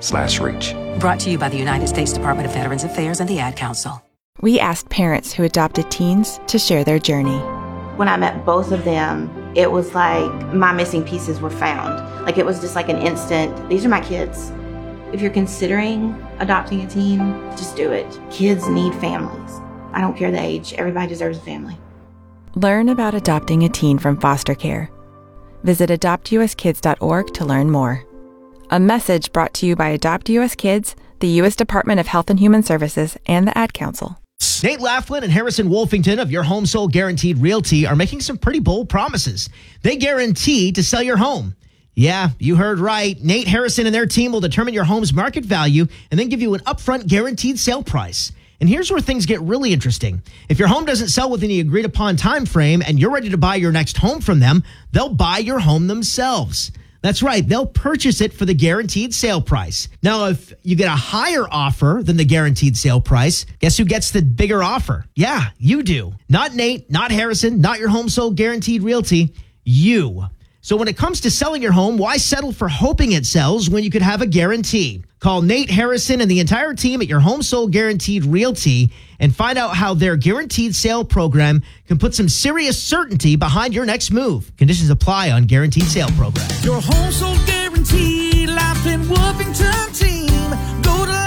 adopt.us.gov/reach. Brought to you by the United States Department of Veterans Affairs and the Ad Council. We asked parents who adopted teens to share their journey. When I met both of them, it was like my missing pieces were found. Like it was just like an instant, these are my kids. If you're considering adopting a teen, just do it. Kids need families. I don't care the age. Everybody deserves a family. Learn about adopting a teen from foster care. Visit adoptuskids.org to learn more. A message brought to you by Adopt US Kids, the U.S. Department of Health and Human Services, and the Ad Council. Nate Laughlin and Harrison Wolfington of Your Home Sold Guaranteed Realty are making some pretty bold promises. They guarantee to sell your home. Yeah, you heard right. Nate, Harrison, and their team will determine your home's market value and then give you an upfront guaranteed sale price. And here's where things get really interesting. If your home doesn't sell within the agreed upon time frame and you're ready to buy your next home from them, they'll buy your home themselves. That's right. They'll purchase it for the guaranteed sale price. Now, if you get a higher offer than the guaranteed sale price, guess who gets the bigger offer? Yeah, you do. Not Nate, not Harrison, not Your Home Sold Guaranteed Realty. You. So when it comes to selling your home, why settle for hoping it sells when you could have a guarantee? Call Nate Harrison and the entire team at Your Home Sold Guaranteed Realty and find out how their guaranteed sale program can put some serious certainty behind your next move. Conditions apply on guaranteed sale program. Your Home Sold Guaranteed, Laughlin Wolfington team. Go to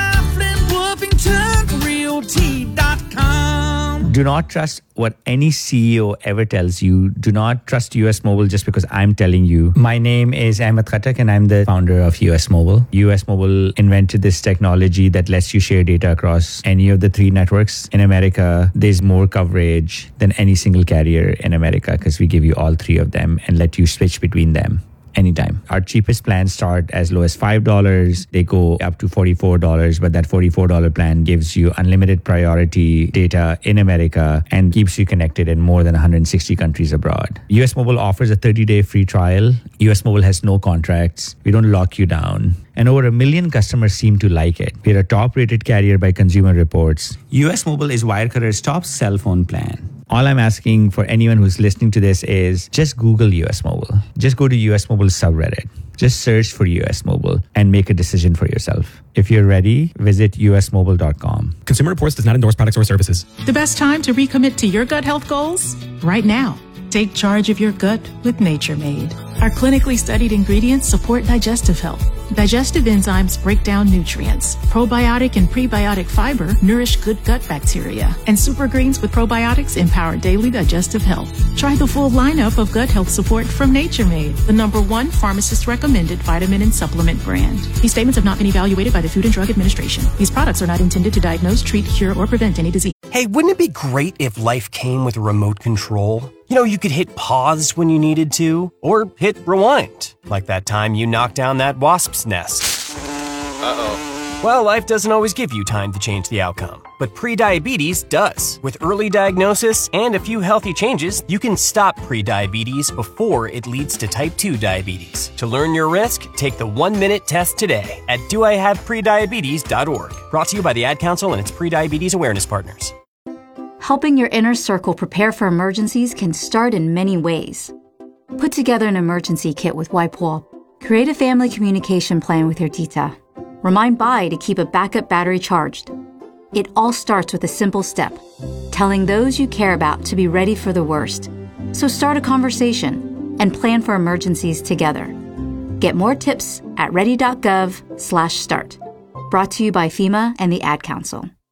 LaughlinWolfingtonRealty.com. Do not trust what any CEO ever tells you. Do not trust US Mobile just because I'm telling you. My name is Ahmed Khattak and I'm the founder of US Mobile. US Mobile invented this technology that lets you share data across any of the 3 networks in America. There's more coverage than any single carrier in America because we give you all 3 of them and let you switch between them anytime. Our cheapest plans start as low as $5. They go up to $44, but that $44 plan gives you unlimited priority data in America and keeps you connected in more than 160 countries abroad. US Mobile offers a 30-day free trial. US Mobile has no contracts. We don't lock you down. And over 1 million customers seem to like it. We're a top-rated carrier by Consumer Reports. US Mobile is Wirecutter's top cell phone plan. All I'm asking for anyone who's listening to this is just Google US Mobile. Just go to US Mobile subreddit. Just search for US Mobile and make a decision for yourself. If you're ready, visit usmobile.com. Consumer Reports does not endorse products or services. The best time to recommit to your gut health goals? Right now. Take charge of your gut with Nature Made. Our clinically studied ingredients support digestive health. Digestive enzymes break down nutrients. Probiotic and prebiotic fiber nourish good gut bacteria. And super greens with probiotics empower daily digestive health. Try the full lineup of gut health support from Nature Made, the #1 pharmacist-recommended vitamin and supplement brand. These statements have not been evaluated by the Food and Drug Administration. These products are not intended to diagnose, treat, cure, or prevent any disease. Hey, wouldn't it be great if life came with a remote control? You know, you could hit pause when you needed to, or hit rewind, like that time you knocked down that wasp's nest. Uh-oh. Well, life doesn't always give you time to change the outcome, but prediabetes does. With early diagnosis and a few healthy changes, you can stop prediabetes before it leads to type 2 diabetes. To learn your risk, take the 1-minute test today at doihaveprediabetes.org. Brought to you by the Ad Council and its prediabetes awareness partners. Helping your inner circle prepare for emergencies can start in many ways. Put together an emergency kit with Wipewall. Create a family communication plan with your tita. Remind Bai to keep a backup battery charged. It all starts with a simple step, telling those you care about to be ready for the worst. So start a conversation and plan for emergencies together. Get more tips at ready.gov/start. Brought to you by FEMA and the Ad Council.